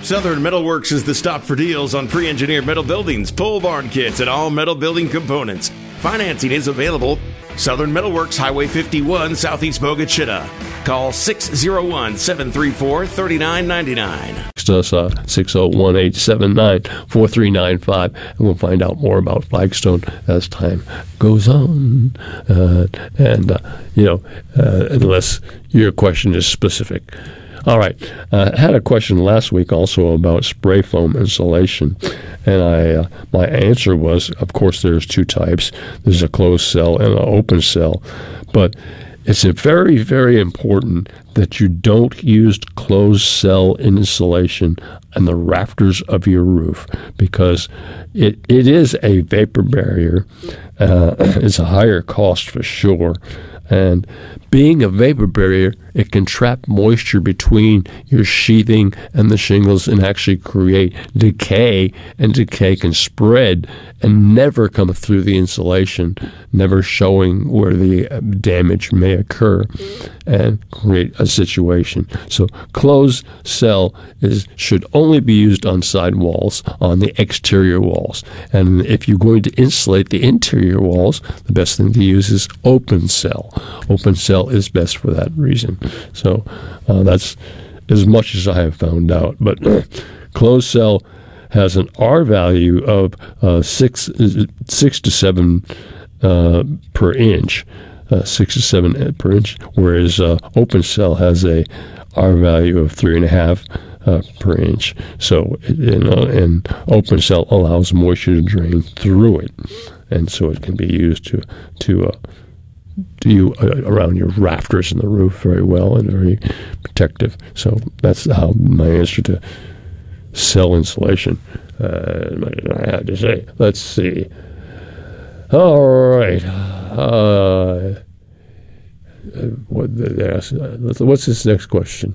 Southern Metalworks is the stop for deals on pre-engineered metal buildings, pole barn kits, and all metal building components. Financing is available. Southern Metalworks, Highway 51, Southeast Bogue, Chitта. Call 601-734-3999. Text us 601-879-4395, and we'll find out more about Flagstone as time goes on. Unless your question is specific. All right. I had a question last week also about spray foam insulation, and my answer was, of course, there's two types. There's a closed cell and an open cell, but it's very, very important that you don't use closed cell insulation on the rafters of your roof, because it is a vapor barrier. It's a higher cost for sure. And being a vapor barrier, it can trap moisture between your sheathing and the shingles and actually create decay, and decay can spread and never come through the insulation, never showing where the damage may occur and create a situation. So closed cell should only be used on side walls, on the exterior walls. And if you're going to insulate the interior walls, the best thing to use is open cell. Open cell is best for that reason. So that's as much as I have found out. But closed cell has an R value of 6 to 7 per inch. 6 to 7 per inch, whereas open cell has a R value of 3.5 per inch. So, and open cell allows moisture to drain through it, and so it can be used to around your rafters and the roof very well and very protective. So that's how my answer to cell insulation. I had to say. Let's see. All right. What's this next question?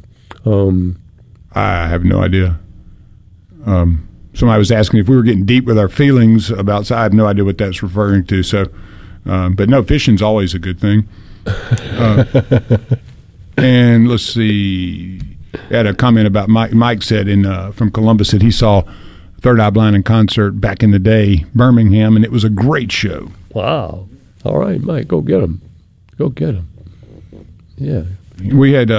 I have no idea. Somebody was asking if we were getting deep with our feelings about. So I have no idea what that's referring to. So, but no, fishing's always a good thing. And let's see. I had a comment about Mike said from Columbus that he saw Third Eye Blind in concert back in the day, Birmingham, and it was a great show. Wow. All right, Mike, go get him. Go get him. Yeah. We had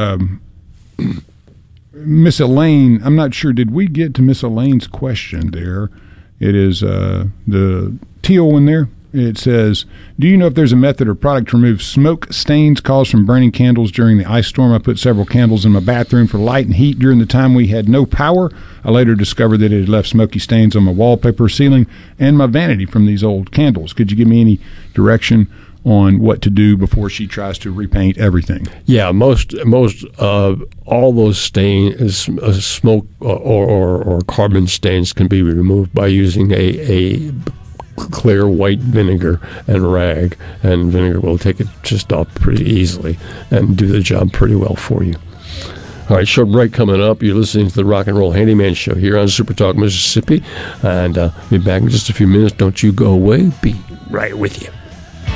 Miss Elaine. I'm not sure. Did we get to Miss Elaine's question there? It is the teal one there. It says, do you know if there's a method or product to remove smoke stains caused from burning candles during the ice storm? I put several candles in my bathroom for light and heat during the time we had no power. I later discovered that it had left smoky stains on my wallpaper, ceiling, and my vanity from these old candles. Could you give me any direction on what to do before she tries to repaint everything? Yeah, most all those stains, smoke or carbon stains, can be removed by using a clear white vinegar and rag, and vinegar will take it just off pretty easily and do the job pretty well for you. All right, short break coming up. You're listening to the Rock and Roll Handyman Show here on Super Talk Mississippi, and be back in just a few minutes. Don't you go away. Be right with you.